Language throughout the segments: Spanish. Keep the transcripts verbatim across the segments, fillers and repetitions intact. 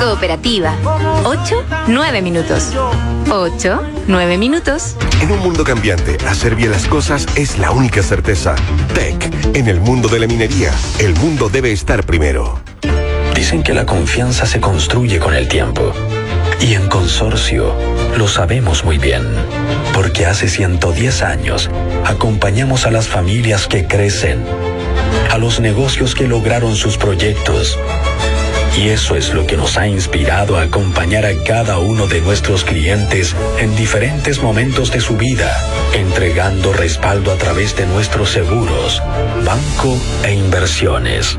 Cooperativa. Ocho, nueve minutos. Ocho, nueve minutos. En un mundo cambiante, hacer bien las cosas es la única certeza. T E C. En el mundo de la minería, el mundo debe estar primero. Dicen que la confianza se construye con el tiempo. Y en Consorcio lo sabemos muy bien. Porque hace ciento diez años acompañamos a las familias que crecen, a los negocios que lograron sus proyectos. Y eso es lo que nos ha inspirado a acompañar a cada uno de nuestros clientes en diferentes momentos de su vida, entregando respaldo a través de nuestros seguros, banco e inversiones.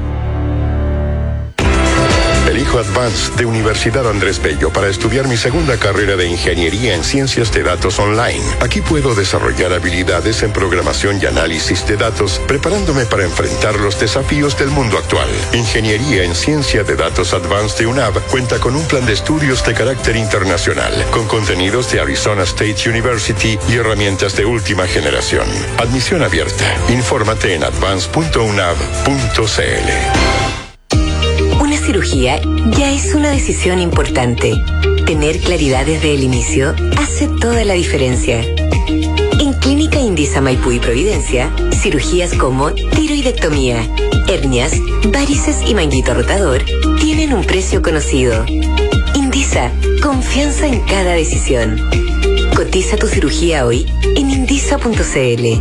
Elijo Advanced de Universidad Andrés Bello para estudiar mi segunda carrera de Ingeniería en Ciencias de Datos Online. Aquí puedo desarrollar habilidades en programación y análisis de datos, preparándome para enfrentar los desafíos del mundo actual. Ingeniería en Ciencia de Datos Advanced de U N A V cuenta con un plan de estudios de carácter internacional, con contenidos de Arizona State University y herramientas de última generación. Admisión abierta. Infórmate en advance punto u n a v punto c l. Una cirugía ya es una decisión importante. Tener claridad desde el inicio hace toda la diferencia. En Clínica Indisa Maipú y Providencia, cirugías como tiroidectomía, hernias, varices y manguito rotador tienen un precio conocido. Indisa, confianza en cada decisión. Cotiza tu cirugía hoy en indisa punto c l.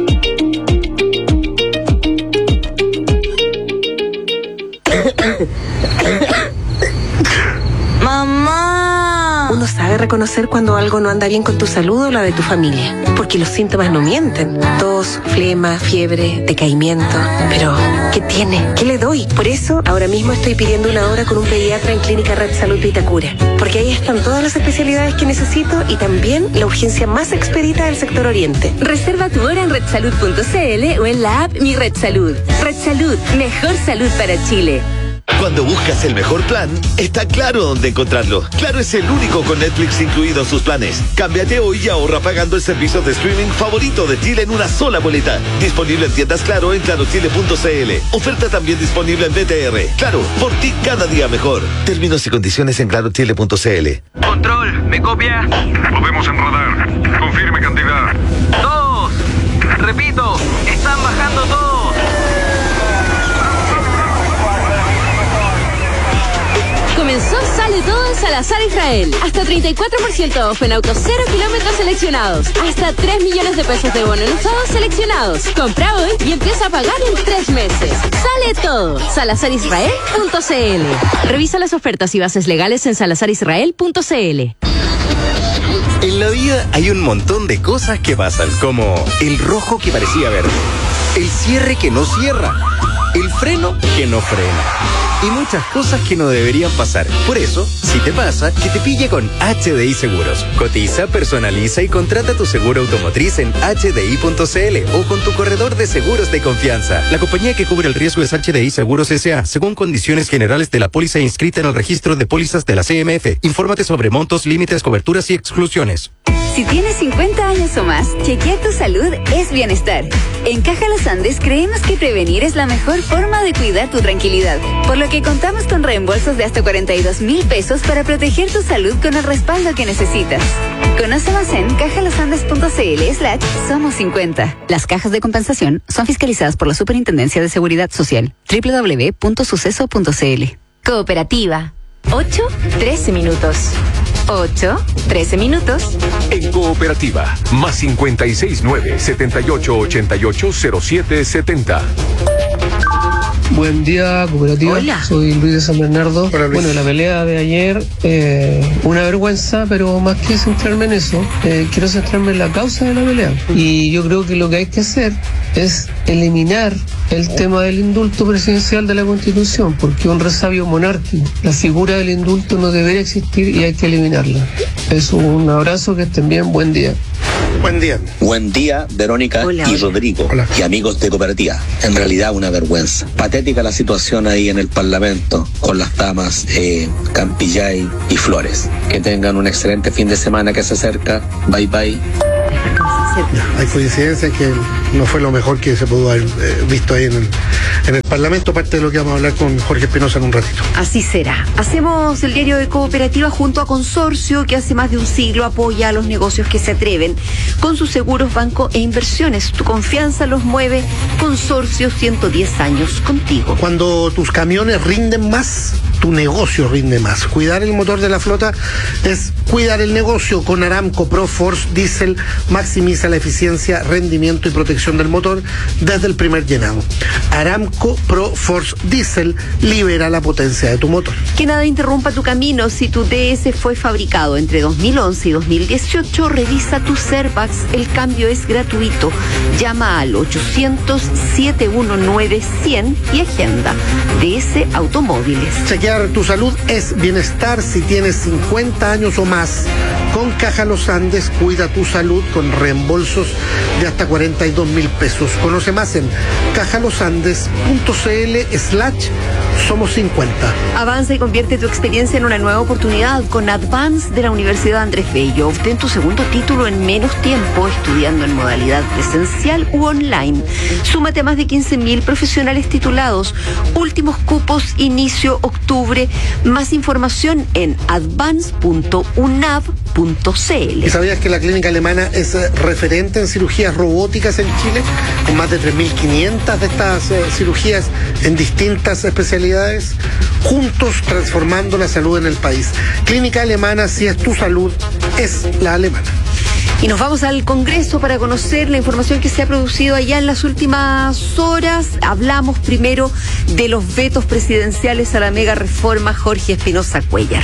¡Mamá! Uno sabe reconocer cuando algo no anda bien con tu salud o la de tu familia, porque los síntomas no mienten. Tos, flema, fiebre, decaimiento. Pero, ¿qué tiene? ¿Qué le doy? Por eso, ahora mismo estoy pidiendo una hora con un pediatra en Clínica Red Salud de Itacura, porque ahí están todas las especialidades que necesito y también la urgencia más expedita del sector oriente. Reserva tu hora en red salud punto c l o en la app Mi Red Salud. Red Salud, mejor salud para Chile. Cuando buscas el mejor plan, está Claro dónde encontrarlo. Claro es el único con Netflix incluido en sus planes. Cámbiate hoy y ahorra pagando el servicio de streaming favorito de Chile en una sola boleta. Disponible en tiendas Claro en claro chile punto c l. Oferta también disponible en B T R. Claro, por ti cada día mejor. Términos y condiciones en claro chile punto c l. Control, ¿me copia? Lo vemos en radar. Confirme cantidad. Dos. Repito, están bajando todos. Comenzó Sale Todo en Salazar Israel. Hasta treinta y cuatro por ciento off en autos cero kilómetros seleccionados. Hasta tres millones de pesos de bono en usados seleccionados. Compra hoy y empieza a pagar en tres meses. Sale Todo. salazar israel punto c l. Revisa las ofertas y bases legales en salazar israel punto c l. En la vida hay un montón de cosas que pasan, como el rojo que parecía verde, el cierre que no cierra, el freno que no frena. Y muchas cosas que no deberían pasar. Por eso, si te pasa, que te pille con H D I Seguros. Cotiza, personaliza y contrata tu seguro automotriz en h d i punto c l o con tu corredor de seguros de confianza. La compañía que cubre el riesgo es H D I Seguros S A, según condiciones generales de la póliza inscrita en el registro de pólizas de la C M F. Infórmate sobre montos, límites, coberturas y exclusiones. Si tienes cincuenta años o más, chequear tu salud es bienestar. En Caja Los Andes creemos que prevenir es la mejor forma de cuidar tu tranquilidad, por lo que contamos con reembolsos de hasta cuarenta y dos mil pesos para proteger tu salud con el respaldo que necesitas. Conoce más en cajalosandes punto c l slash somos cincuenta. Las cajas de compensación son fiscalizadas por la Superintendencia de Seguridad Social. doble u doble u doble u punto suceso punto c l. Cooperativa. ocho, trece minutos. ocho, trece minutos. En Cooperativa, más cincuenta y seis nueve, setenta y ocho ochenta y ocho cero siete setenta. Buen día, Cooperativa. Hola. Soy Luis de San Bernardo. Hola, Luis. Bueno, la pelea de ayer, eh, una vergüenza, pero más que centrarme en eso, eh, quiero centrarme en la causa de la pelea. Y yo creo que lo que hay que hacer es eliminar el tema del indulto presidencial de la Constitución, porque es un resabio monárquico. La figura del indulto no debería existir y hay que eliminarla. Es un abrazo, que estén bien, buen día. Buen día. Buen día, Verónica Hola, y hola. Rodrigo. Hola. Y amigos de Cooperativa. En realidad una vergüenza. Patética la situación ahí en el Parlamento con las damas eh, Campillay y Flores. Que tengan un excelente fin de semana que se acerca. Bye bye. Hay coincidencias que no fue lo mejor que se pudo haber eh, visto ahí en el, en el Parlamento, parte de lo que vamos a hablar con Jorge Espinosa en un ratito. Así será. Hacemos el diario de Cooperativa junto a Consorcio, que hace más de un siglo apoya a los negocios que se atreven con sus seguros, banco e inversiones. Tu confianza los mueve. Consorcio, ciento diez años contigo. Cuando tus camiones rinden más, tu negocio rinde más. Cuidar el motor de la flota es cuidar el negocio. Con Aramco Pro Force Diesel maximiza la eficiencia, rendimiento y protección del motor desde el primer llenado. Aramco Pro Force Diesel libera la potencia de tu motor. Que nada interrumpa tu camino. Si tu D S fue fabricado entre dos mil once y dos mil dieciocho, revisa tu Servax. El cambio es gratuito. Llama al ochocientos, setenta y uno nueve, cien y agenda. D S Automóviles. Chequear tu salud es bienestar. Si tienes cincuenta años o más, con Caja Los Andes cuida tu salud con reembolsos de hasta cuarenta y dos mil pesos. Conoce más en cajalosandes.cl slash somos cincuenta. Avanza y convierte tu experiencia en una nueva oportunidad con Advance de la Universidad Andrés Bello. Obtén tu segundo título en menos tiempo estudiando en modalidad presencial u online. Súmate a más de quince mil profesionales titulados. Últimos cupos, inicio octubre. Más información en advance punto unav punto cl. ¿Y sabías que la clínica alemana es referente en cirugías robóticas en Chile? Con más de tres mil quinientas de estas eh, cirugías en distintas especialidades, juntos transformando la salud en el país. Clínica Alemana, si es tu salud, es la alemana. Y nos vamos al Congreso para conocer la información que se ha producido allá en las últimas horas. Hablamos primero de los vetos presidenciales a la mega reforma. Jorge Espinosa Cuellar.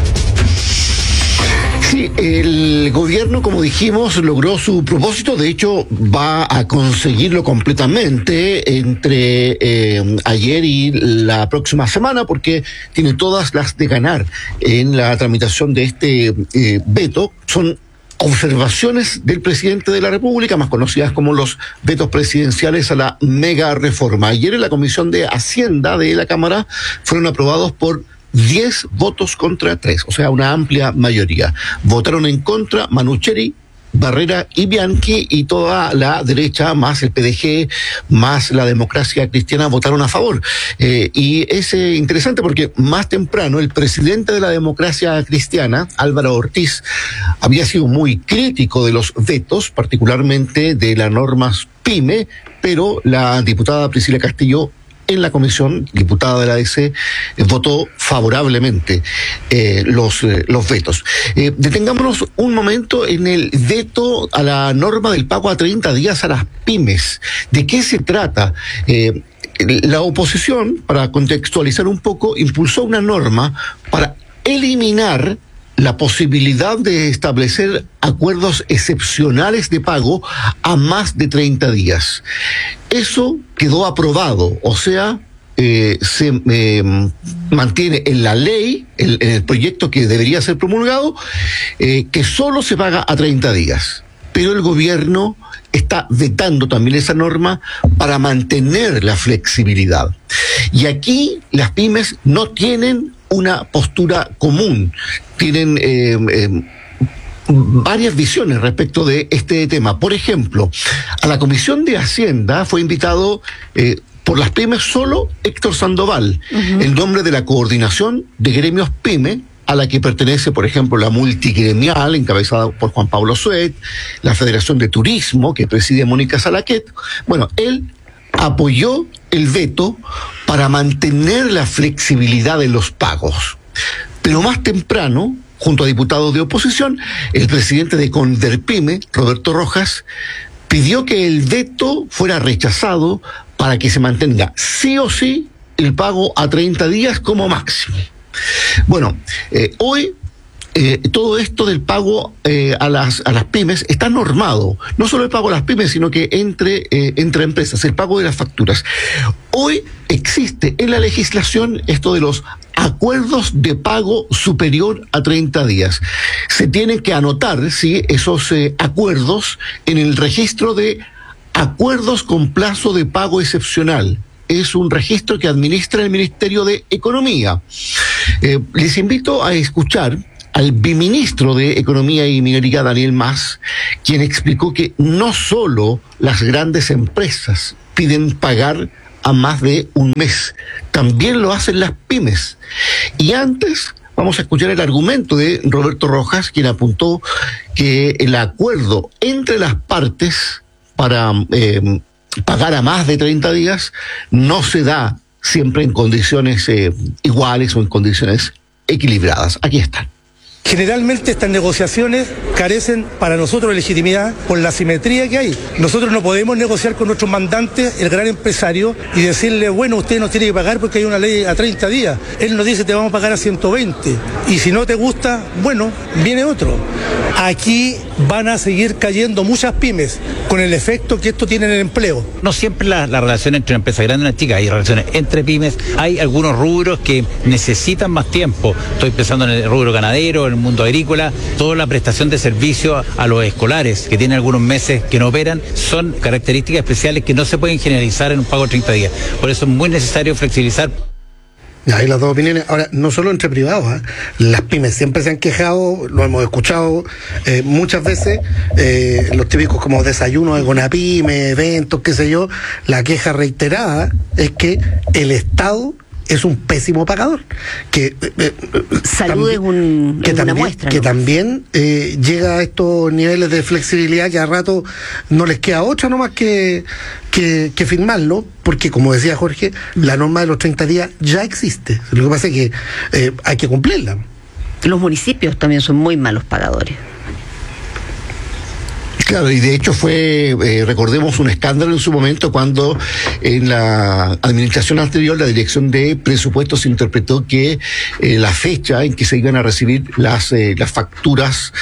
Sí, el gobierno, como dijimos, logró su propósito. De hecho, va a conseguirlo completamente entre eh, ayer y la próxima semana, porque tiene todas las de ganar en la tramitación de este eh, veto. Son observaciones del presidente de la República, más conocidas como los vetos presidenciales a la mega reforma. Ayer en la Comisión de Hacienda de la Cámara fueron aprobados por diez votos contra tres, o sea, una amplia mayoría. Votaron en contra Manucheri, Barrera y Bianchi, y toda la derecha, más el P D G, más la Democracia Cristiana, votaron a favor. Eh, y es eh, interesante porque más temprano el presidente de la Democracia Cristiana, Álvaro Ortiz, había sido muy crítico de los vetos, particularmente de las normas PYME, pero la diputada Priscila Castillo, en la comisión, diputada de la A D C, eh, votó favorablemente eh, los, eh, los vetos. Eh, detengámonos un momento en el veto a la norma del pago a treinta días a las pymes. ¿De qué se trata? Eh, la oposición, para contextualizar un poco, impulsó una norma para eliminar la posibilidad de establecer acuerdos excepcionales de pago a más de treinta días. Eso quedó aprobado, o sea, eh, se eh, mantiene en la ley, el, en el proyecto que debería ser promulgado, eh, que solo se paga a treinta días. Pero el gobierno está vetando también esa norma para mantener la flexibilidad. Y aquí las pymes no tienen una postura común, tienen eh, eh, varias visiones respecto de este tema. Por ejemplo, a la Comisión de Hacienda fue invitado eh, por las pymes solo Héctor Sandoval, uh-huh. en nombre de la Coordinación de Gremios PYME, a la que pertenece, por ejemplo, la multigremial, encabezada por Juan Pablo Suet, la Federación de Turismo, que preside Mónica Salaquet. Bueno, él apoyó el veto para mantener la flexibilidad de los pagos. Pero más temprano, junto a diputados de oposición, el presidente de Converpyme, Roberto Rojas, pidió que el veto fuera rechazado para que se mantenga sí o sí el pago a treinta días como máximo. Bueno, eh, hoy eh, todo esto del pago eh, a las a las pymes está normado. No solo el pago a las pymes, sino que entre, eh, entre empresas, el pago de las facturas. Hoy existe en la legislación esto de los acuerdos de pago superior a treinta días. Se tienen que anotar, sí, esos eh, acuerdos en el registro de acuerdos con plazo de pago excepcional. Es un registro que administra el Ministerio de Economía. Eh, les invito a escuchar al biministro de Economía y Minería, Daniel Mas, quien explicó que no solo las grandes empresas piden pagar a más de un mes. También lo hacen las pymes. Y antes vamos a escuchar el argumento de Roberto Rojas, quien apuntó que el acuerdo entre las partes para eh, pagar a más de treinta días no se da siempre en condiciones eh, iguales o en condiciones equilibradas. Aquí están. Generalmente estas negociaciones carecen para nosotros de legitimidad por la asimetría que hay. Nosotros no podemos negociar con nuestros mandantes, el gran empresario, y decirle, bueno, usted nos tiene que pagar porque hay una ley a treinta días. Él nos dice, te vamos a pagar a ciento veinte. Y si no te gusta, bueno, viene otro. Aquí van a seguir cayendo muchas pymes con el efecto que esto tiene en el empleo. No siempre la, la relación entre una empresa grande y una chica, hay relaciones entre pymes, hay algunos rubros que necesitan más tiempo. Estoy pensando en el rubro ganadero, en el mundo agrícola, toda la prestación de servicio a, a los escolares que tienen algunos meses que no operan, son características especiales que no se pueden generalizar en un pago de treinta días. Por eso es muy necesario flexibilizar. Hay las dos opiniones. Ahora, no solo entre privados, ¿eh? Las pymes siempre se han quejado, lo hemos escuchado eh, muchas veces, eh, los típicos como desayunos de Conapyme, eventos, qué sé yo. La queja reiterada es que el Estado es un pésimo pagador. Que eh, Salud es, un, que es también, una muestra, que ¿no? también eh, llega a estos niveles de flexibilidad que a rato no les queda otra nomás que, que, que firmarlo, porque como decía Jorge, la norma de los treinta días ya existe. Lo que pasa es que eh, hay que cumplirla. Los municipios también son muy malos pagadores. Claro, y de hecho fue, eh, recordemos, un escándalo en su momento cuando en la administración anterior la Dirección de Presupuestos se interpretó que eh, la fecha en que se iban a recibir las, eh, las facturas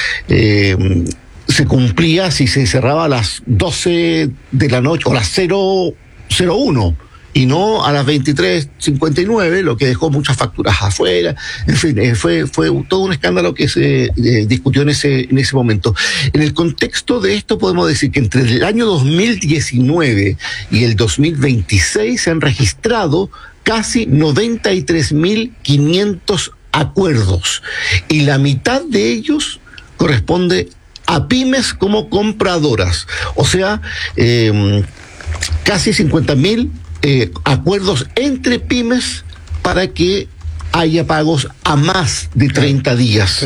eh, se cumplía si se cerraba a las doce de la noche o a las cero cero uno. Y no a las veintitrés cincuenta y nueve, lo que dejó muchas facturas afuera. En fin, eh, fue fue todo un escándalo que se eh, discutió en ese en ese momento. En el contexto de esto podemos decir que entre el año dos mil diecinueve y el dos mil veintiséis se han registrado casi noventa y tres mil quinientos acuerdos, y la mitad de ellos corresponde a pymes como compradoras. O sea, eh, casi cincuenta mil Eh, acuerdos entre pymes para que haya pagos a más de treinta días.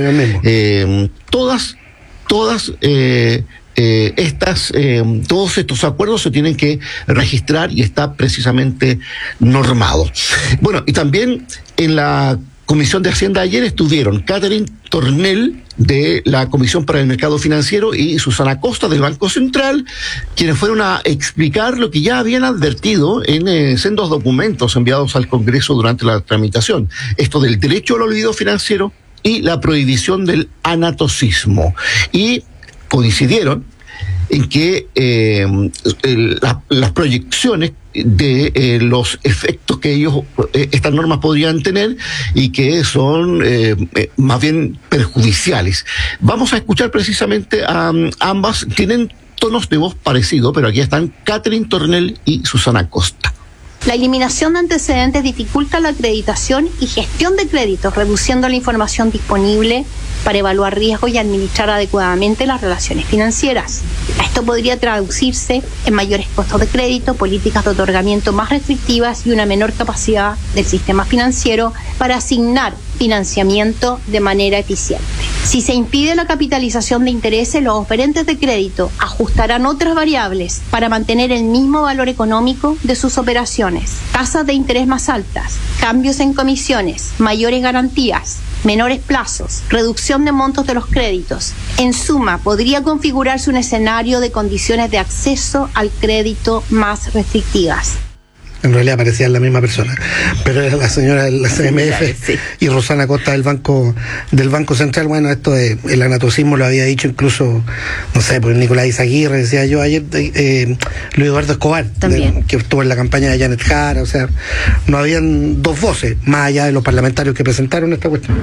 Eh, todas, todas eh, eh, estas, eh, todos estos acuerdos se tienen que registrar y está precisamente normado. Bueno, y también en la Comisión de Hacienda ayer estuvieron Catherine Tornel de la Comisión para el Mercado Financiero y Susana Costa del Banco Central, quienes fueron a explicar lo que ya habían advertido en eh, sendos documentos enviados al Congreso durante la tramitación. Esto del derecho al olvido financiero y la prohibición del anatocismo. Y coincidieron en que eh, el, la, las proyecciones de eh, los efectos que ellos, eh, estas normas podrían tener y que son eh, eh, más bien perjudiciales. Vamos a escuchar precisamente a um, ambas, tienen tonos de voz parecidos, pero aquí están Catherine Tornel y Susana Costa. La eliminación de antecedentes dificulta la acreditación y gestión de créditos, reduciendo la información disponible para evaluar riesgos y administrar adecuadamente las relaciones financieras. Esto podría traducirse en mayores costos de crédito, políticas de otorgamiento más restrictivas y una menor capacidad del sistema financiero para asignar financiamiento de manera eficiente. Si se impide la capitalización de intereses, los oferentes de crédito ajustarán otras variables para mantener el mismo valor económico de sus operaciones. Tasas de interés más altas, cambios en comisiones, mayores garantías, menores plazos, reducción de montos de los créditos. En suma, podría configurarse un escenario de condiciones de acceso al crédito más restrictivas. En realidad parecían la misma persona, pero era la señora de la C M F sí. Y Rosana Costa del Banco del Banco Central. Bueno, esto de el anatocismo lo había dicho incluso, no sé, por Nicolás Izaguirre, decía yo ayer, eh, Luis Eduardo Escobar, de, que estuvo en la campaña de Janet Jara. O sea, no habían dos voces, más allá de los parlamentarios que presentaron esta cuestión.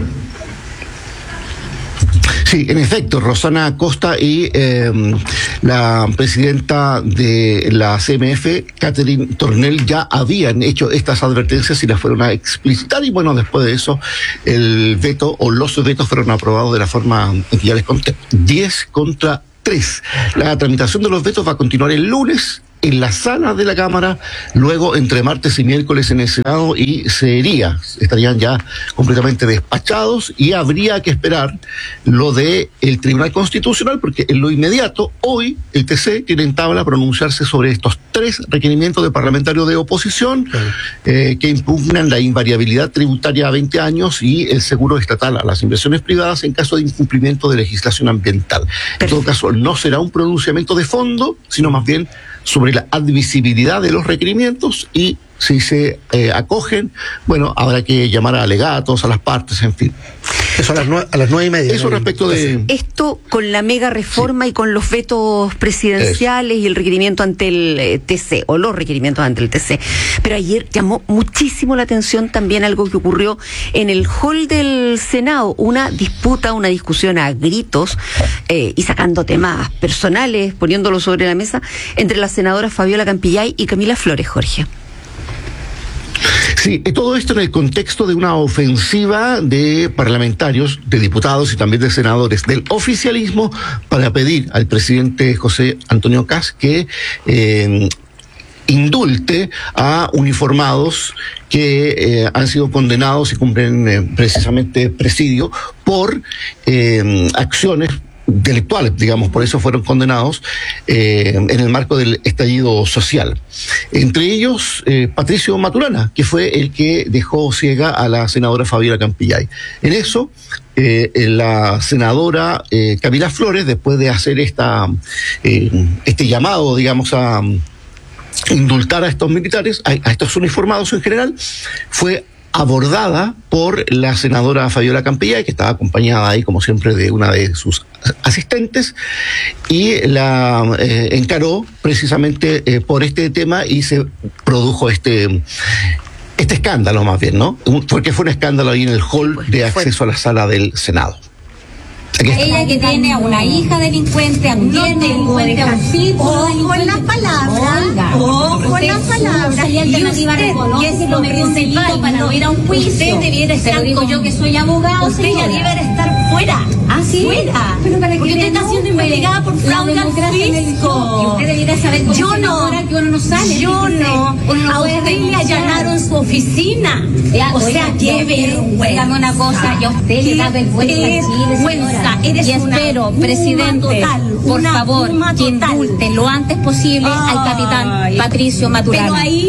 Sí, en efecto, Rosana Costa y eh, la presidenta de la C M F, Catherine Tornel, ya habían hecho estas advertencias y las fueron a explicitar, y bueno, después de eso el veto o los vetos fueron aprobados de la forma en que ya les conté, diez contra tres. La tramitación de los vetos va a continuar el lunes en la sala de la Cámara, luego entre martes y miércoles en el Senado y sería, estarían ya completamente despachados y habría que esperar lo de el Tribunal Constitucional, porque en lo inmediato, hoy el T C tiene en tabla pronunciarse sobre estos tres requerimientos de parlamentarios de oposición eh, que impugnan la invariabilidad tributaria a veinte años y el seguro estatal a las inversiones privadas en caso de incumplimiento de legislación ambiental. En todo caso, no será un pronunciamiento de fondo, sino más bien sobre la admisibilidad de los requerimientos y si se eh, acogen, bueno, habrá que llamar a alegatos, a las partes, en fin. Eso a las nueve, a las nueve y media. Eso ¿no? respecto de... Esto con la mega reforma sí. y con los vetos presidenciales Eso. y el requerimiento ante el eh, T C, o los requerimientos ante el T C. Pero ayer llamó muchísimo la atención también algo que ocurrió en el hall del Senado, una disputa, una discusión a gritos eh, y sacando temas personales, poniéndolos sobre la mesa, entre las senadoras Fabiola Campillay y Camila Flores, Jorge. Sí, todo esto en el contexto de una ofensiva de parlamentarios, de diputados y también de senadores del oficialismo para pedir al presidente José Antonio Kast que eh, indulte a uniformados que eh, han sido condenados y cumplen eh, precisamente presidio por eh, acciones delictuales, digamos, por eso fueron condenados eh, en el marco del estallido social. Entre ellos, eh, Patricio Maturana, que fue el que dejó ciega a la senadora Fabiola Campillay. En eso, eh, la senadora eh, Camila Flores, después de hacer esta eh, este llamado, digamos, a indultar a estos militares, a, a estos uniformados en general, fue abordada por la senadora Fabiola Campillay, que estaba acompañada ahí, como siempre, de una de sus asistentes, y la eh, encaró precisamente eh, por este tema y se produjo este este escándalo, más bien, ¿no? Porque fue un escándalo ahí en el hall de acceso a la sala del Senado. Ella que tiene a una hija delincuente, a un no delincuente, a un hijo delincuente. Con las palabras, o con las palabras. Y usted, que es lo principal para no ir a un juicio. Usted debiera estar, lo digo yo que soy abogado, usted ya debiera estar fuera. ¿Ah, sí? Fuera. Pero para porque usted está siendo investigada por fraude al fisco. Y usted debiera saber como yo no, que uno no sale. Yo no. A usted le allanaron su oficina. O sea, qué vergüenza. Dígame una cosa, y a usted le da vergüenza Chile, señora. Eres y espero, una, presidente, total, por una, favor, que indulte lo antes posible Ay. al capitán Patricio Maturana. Pero ahí...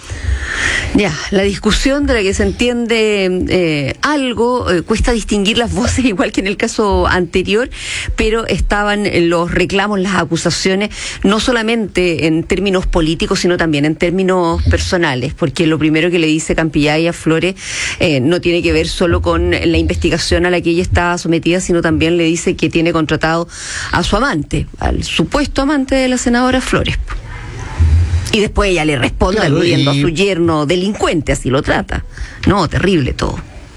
Ya, la discusión de la que se entiende eh, algo, eh, cuesta distinguir las voces igual que en el caso anterior, pero estaban los reclamos, las acusaciones, no solamente en términos políticos, sino también en términos personales, porque lo primero que le dice Campillay a Flores eh, no tiene que ver solo con la investigación a la que ella está sometida, sino también le dice que tiene contratado a su amante, al supuesto amante de la senadora Flores. Y después ella le responde claro, aludiendo y... a su yerno delincuente, así lo trata. No, terrible todo.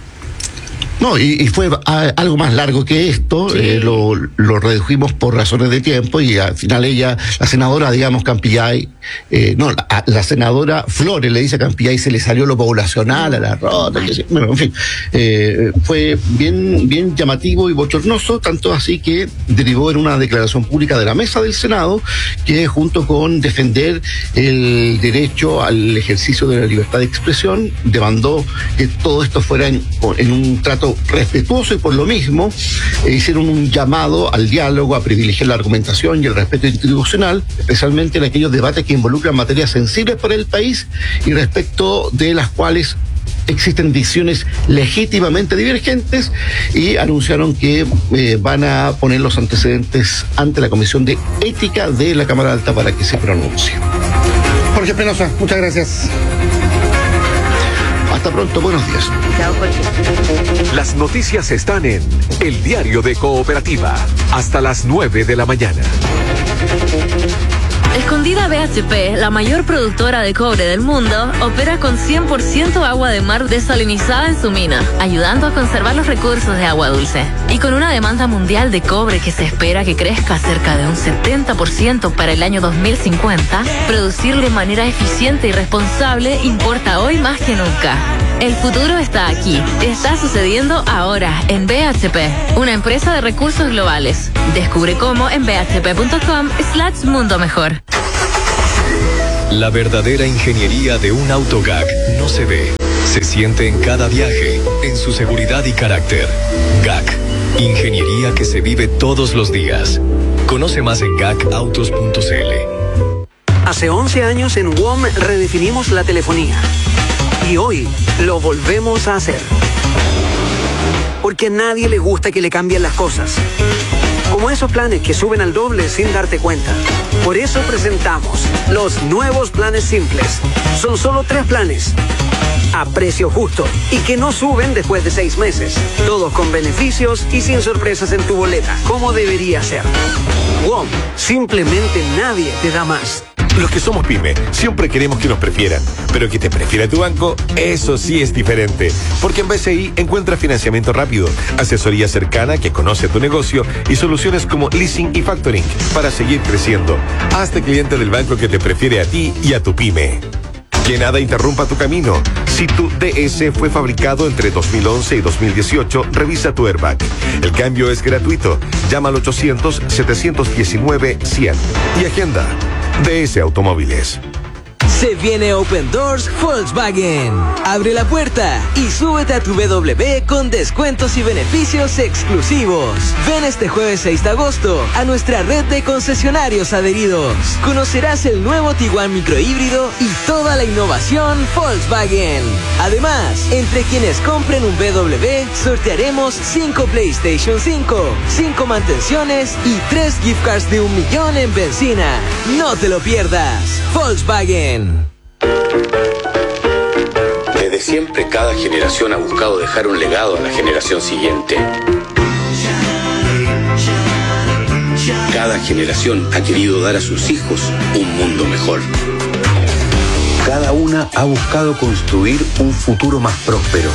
No, y, y fue a, algo más largo que esto, sí. eh, lo, lo redujimos por razones de tiempo y al final ella, la senadora, digamos, Campillay, eh, no, la, la senadora Flores le dice a Campillay, se le salió lo poblacional a la rota, que, bueno, en fin, eh, fue bien, bien llamativo y bochornoso, tanto así que derivó en una declaración pública de la mesa del Senado, que junto con defender el derecho al ejercicio de la libertad de expresión, demandó que todo esto fuera en, en un trato respetuoso y por lo mismo eh, hicieron un llamado al diálogo, a privilegiar la argumentación y el respeto institucional, especialmente en aquellos debates que involucran materias sensibles para el país y respecto de las cuales existen visiones legítimamente divergentes, y anunciaron que eh, van a poner los antecedentes ante la Comisión de Ética de la Cámara Alta para que se pronuncie. Jorge Penosa, muchas gracias. Hasta pronto, buenos días. Las noticias están en El Diario de Cooperativa, hasta las nueve de la mañana. Escondida B H P, la mayor productora de cobre del mundo, opera con cien por ciento agua de mar desalinizada en su mina, ayudando a conservar los recursos de agua dulce. Y con una demanda mundial de cobre que se espera que crezca cerca de un setenta por ciento para el año dos mil cincuenta, producir de manera eficiente y responsable importa hoy más que nunca. El futuro está aquí, está sucediendo ahora en B H P, una empresa de recursos globales. Descubre cómo en b h p punto com slash mundo mejor. La verdadera ingeniería de un auto G A C no se ve, se siente en cada viaje, en su seguridad y carácter. G A C, ingeniería que se vive todos los días. Conoce más en gacautos punto c l. Hace once años en W O M redefinimos la telefonía. Y hoy lo volvemos a hacer. Porque a nadie le gusta que le cambien las cosas. Como esos planes que suben al doble sin darte cuenta. Por eso presentamos los nuevos planes simples. Son solo tres planes. A precio justo y que no suben después de seis meses. Todos con beneficios y sin sorpresas en tu boleta, como debería ser. W O M, simplemente nadie te da más. Los que somos pyme siempre queremos que nos prefieran, pero que te prefiera tu banco, eso sí es diferente. Porque en B C I encuentras financiamiento rápido, asesoría cercana que conoce tu negocio y soluciones como leasing y factoring para seguir creciendo. Hazte cliente del banco que te prefiere a ti y a tu pyme. Que nada interrumpa tu camino. Si tu D S fue fabricado entre dos mil once y dos mil dieciocho, revisa tu airbag. El cambio es gratuito. Llama al ochocientos, setecientos diecinueve, cien y agenda. D S Automóviles. Se viene Open Doors Volkswagen. Abre la puerta y súbete a tu B W con descuentos y beneficios exclusivos. Ven este jueves seis de agosto a nuestra red de concesionarios adheridos. Conocerás el nuevo Tiguan microhíbrido y toda la innovación Volkswagen. Además, entre quienes compren un B W, sortearemos cinco PlayStation cinco, cinco mantenciones y tres gift cards de un millón en benzina. No te lo pierdas. Volkswagen. Desde siempre, cada generación ha buscado dejar un legado a la generación siguiente. Cada generación ha querido dar a sus hijos un mundo mejor. Cada una ha buscado construir un futuro más próspero.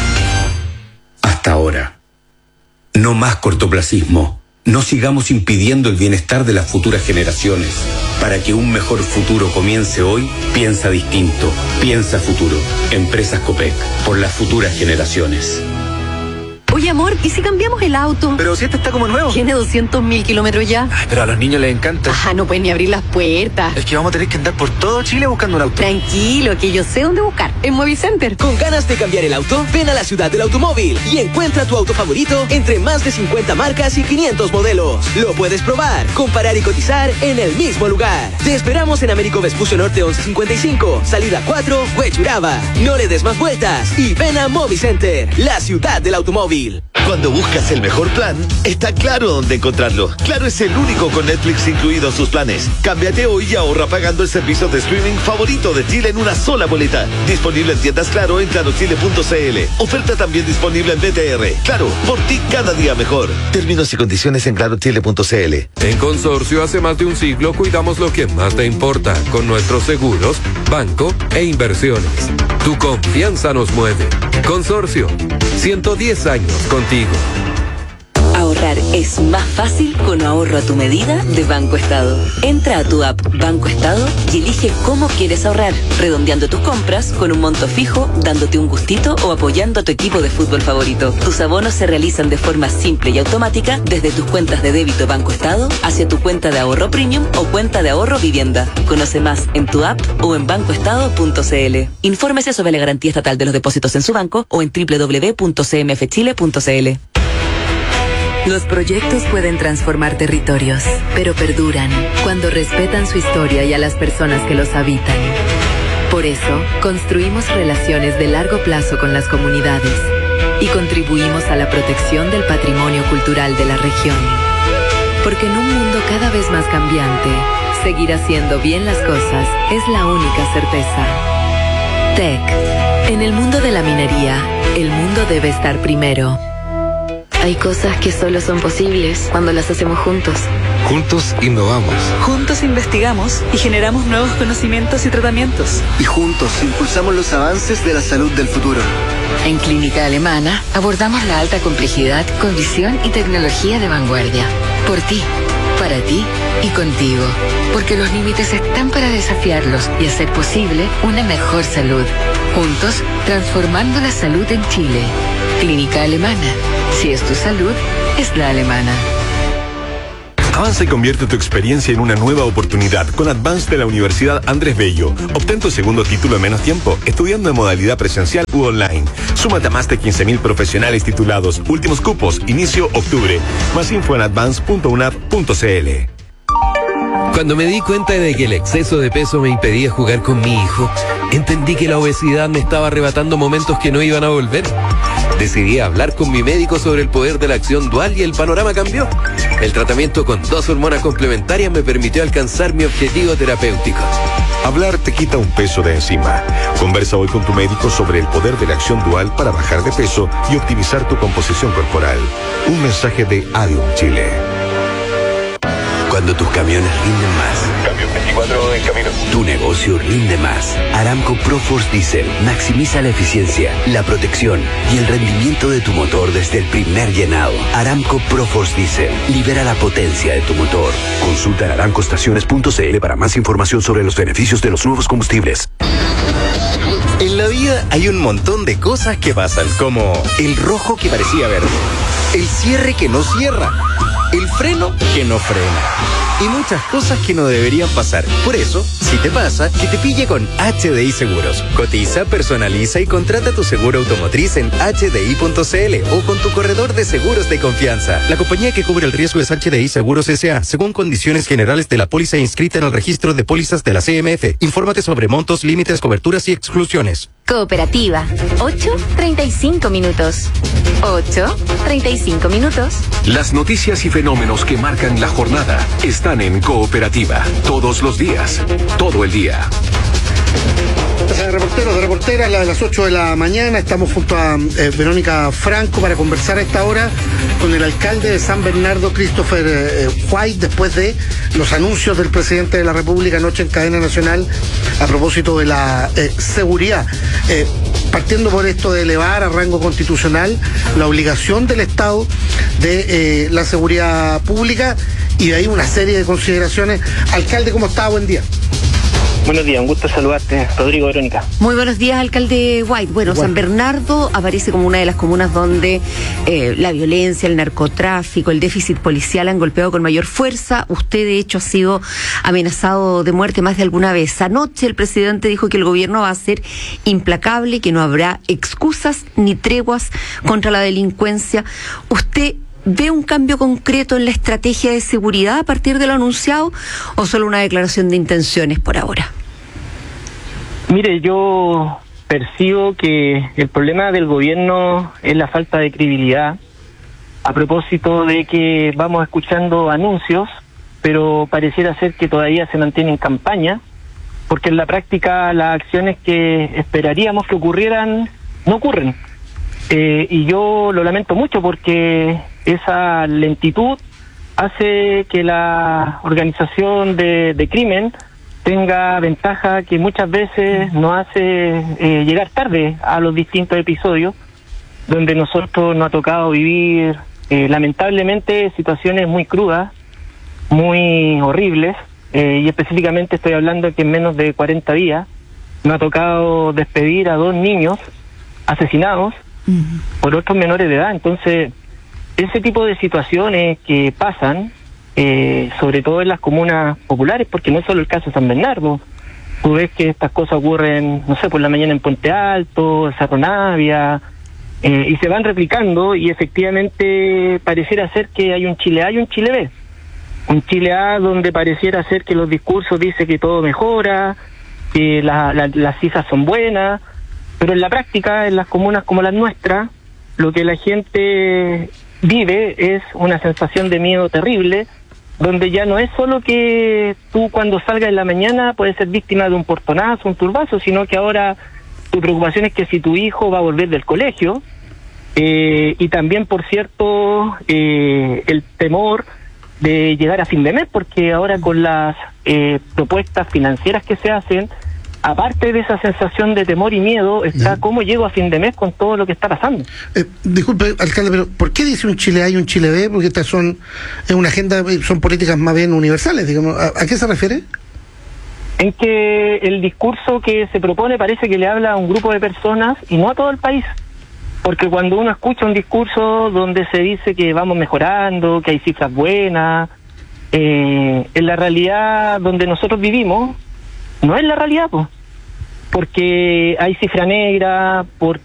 Hasta ahora. No más cortoplacismo. No sigamos impidiendo el bienestar de las futuras generaciones. Para que un mejor futuro comience hoy, piensa distinto. Piensa futuro. Empresas Copec. Por las futuras generaciones. Oye, amor, ¿y si cambiamos el auto? Pero si este está como nuevo. Tiene doscientos mil kilómetros ya. Ay, pero a los niños les encanta. Ah, no pueden ni abrir las puertas. Es que vamos a tener que andar por todo Chile buscando un auto. Tranquilo, que yo sé dónde buscar. En Movicenter. ¿Con ganas de cambiar el auto? Ven a la ciudad del automóvil y encuentra tu auto favorito entre más de cincuenta marcas y quinientos modelos. Lo puedes probar, comparar y cotizar en el mismo lugar. Te esperamos en Américo Vespucio Norte once cincuenta y cinco, salida cuatro, Huechuraba. No le des más vueltas y ven a Movicenter, la ciudad del automóvil. Cuando buscas el mejor plan, está claro dónde encontrarlo. Claro es el único con Netflix incluido en sus planes. Cámbiate hoy y ahorra pagando el servicio de streaming favorito de Chile en una sola boleta. Disponible en tiendas Claro en claro chile punto c l. Oferta también disponible en B T R. Claro, por ti cada día mejor. Términos y condiciones en claro chile punto c l. En Consorcio hace más de un siglo cuidamos lo que más te importa con nuestros seguros, banco e inversiones. Tu confianza nos mueve. Consorcio, ciento diez años contigo. Ahorrar es más fácil con ahorro a tu medida de Banco Estado. Entra a tu app Banco Estado y elige cómo quieres ahorrar, redondeando tus compras con un monto fijo, dándote un gustito o apoyando a tu equipo de fútbol favorito. Tus abonos se realizan de forma simple y automática desde tus cuentas de débito Banco Estado hacia tu cuenta de ahorro premium o cuenta de ahorro vivienda. Conoce más en tu app o en banco estado punto c l. Infórmese sobre la garantía estatal de los depósitos en su banco o en doble u doble u doble u punto c m f chile punto c l. Los proyectos pueden transformar territorios, pero perduran cuando respetan su historia y a las personas que los habitan. Por eso, construimos relaciones de largo plazo con las comunidades y contribuimos a la protección del patrimonio cultural de la región. Porque en un mundo cada vez más cambiante, seguir haciendo bien las cosas es la única certeza. T E C. En el mundo de la minería, el mundo debe estar primero. Hay cosas que solo son posibles cuando las hacemos juntos. Juntos innovamos. Juntos investigamos y generamos nuevos conocimientos y tratamientos. Y juntos impulsamos los avances de la salud del futuro. En Clínica Alemana abordamos la alta complejidad con visión y tecnología de vanguardia. Por ti, para ti y contigo. Porque los límites están para desafiarlos y hacer posible una mejor salud. Juntos, transformando la salud en Chile. Clínica Alemana. Si es tu salud, es la alemana. Avanza y convierte tu experiencia en una nueva oportunidad con Advance de la Universidad Andrés Bello. Obtén tu segundo título en menos tiempo, estudiando en modalidad presencial u online. Súmate a más de quince mil profesionales titulados. Últimos cupos, inicio octubre. Más info en advance punto u n a v punto c l. Cuando me di cuenta de que el exceso de peso me impedía jugar con mi hijo, entendí que la obesidad me estaba arrebatando momentos que no iban a volver. Decidí hablar con mi médico sobre el poder de la acción dual y el panorama cambió. El tratamiento con dos hormonas complementarias me permitió alcanzar mi objetivo terapéutico. Hablar te quita un peso de encima. Conversa hoy con tu médico sobre el poder de la acción dual para bajar de peso y optimizar tu composición corporal. Un mensaje de Adium Chile. Cuando tus camiones rinden más. Camión veinticuatro en camino. Tu negocio rinde más. Aramco ProForce Diesel maximiza la eficiencia, la protección y el rendimiento de tu motor desde el primer llenado. Aramco ProForce Diesel libera la potencia de tu motor. Consulta en aramco estaciones punto c l para más información sobre los beneficios de los nuevos combustibles. En la vida hay un montón de cosas que pasan, como el rojo que parecía verde, el cierre que no cierra, el freno que no frena y muchas cosas que no deberían pasar. Por eso, si te pasa, que te pille con H D I Seguros. Cotiza, personaliza y contrata tu seguro automotriz en h d i punto c l o con tu corredor de seguros de confianza. La compañía que cubre el riesgo es H D I Seguros S A, según condiciones generales de la póliza inscrita en el registro de pólizas de la C M F. Infórmate sobre montos, límites, coberturas y exclusiones. Cooperativa. ocho treinta y cinco minutos. ocho treinta y cinco minutos. Las noticias y fenómenos que marcan la jornada están en Cooperativa. Todos los días. Todo el día. De reporteros, de reporteras, la de las ocho de la mañana. Estamos junto a eh, Verónica Franco para conversar a esta hora con el alcalde de San Bernardo, Christopher eh, White, después de los anuncios del presidente de la República anoche en cadena nacional a propósito de la eh, seguridad. Eh, partiendo por esto de elevar a rango constitucional la obligación del Estado de eh, la seguridad pública y de ahí una serie de consideraciones. Alcalde, ¿cómo está? Buen día. Buenos días, un gusto saludarte, Rodrigo, Verónica. Muy buenos días, alcalde White. Bueno, bueno, San Bernardo aparece como una de las comunas donde eh, la violencia, el narcotráfico, el déficit policial han golpeado con mayor fuerza. Usted, de hecho, ha sido amenazado de muerte más de alguna vez. Anoche el presidente dijo que el gobierno va a ser implacable, que no habrá excusas ni treguas contra la delincuencia. ¿Usted ve un cambio concreto en la estrategia de seguridad a partir de lo anunciado o solo una declaración de intenciones por ahora? Mire, yo percibo que el problema del gobierno es la falta de credibilidad a propósito de que vamos escuchando anuncios, pero pareciera ser que todavía se mantiene en campaña, porque en la práctica las acciones que esperaríamos que ocurrieran no ocurren. Eh, y yo lo lamento mucho porque esa lentitud hace que la organización de, de crimen tenga ventaja que muchas veces nos hace eh, llegar tarde a los distintos episodios donde nosotros nos ha tocado vivir eh, lamentablemente situaciones muy crudas, muy horribles, eh, y específicamente estoy hablando que en menos de cuarenta días nos ha tocado despedir a dos niños asesinados uh-huh. por otros menores de edad. Entonces, ese tipo de situaciones que pasan, eh, sobre todo en las comunas populares, porque no es solo el caso de San Bernardo, tú ves que estas cosas ocurren, no sé, por la mañana en Puente Alto, Cerro Navia, eh, y se van replicando, y efectivamente pareciera ser que hay un Chile A y un Chile B. Un Chile A donde pareciera ser que los discursos dicen que todo mejora, que la, la, las cifras son buenas, pero en la práctica, en las comunas como las nuestras, lo que la gente vive es una sensación de miedo terrible, donde ya no es solo que tú cuando salgas en la mañana puedes ser víctima de un portonazo, un turbazo, sino que ahora tu preocupación es que si tu hijo va a volver del colegio, eh, y también, por cierto, eh, el temor de llegar a fin de mes, porque ahora con las eh, propuestas financieras que se hacen, aparte de esa sensación de temor y miedo, está cómo llego a fin de mes con todo lo que está pasando. Eh, disculpe, alcalde, pero ¿por qué dice un Chile A y un Chile B? Porque estas son, es una agenda, son políticas más bien universales, digamos. ¿A, a qué se refiere? En que el discurso que se propone parece que le habla a un grupo de personas y no a todo el país. Porque cuando uno escucha un discurso donde se dice que vamos mejorando, que hay cifras buenas, eh, en la realidad donde nosotros vivimos, no es la realidad, pues. Porque hay cifra negra, porque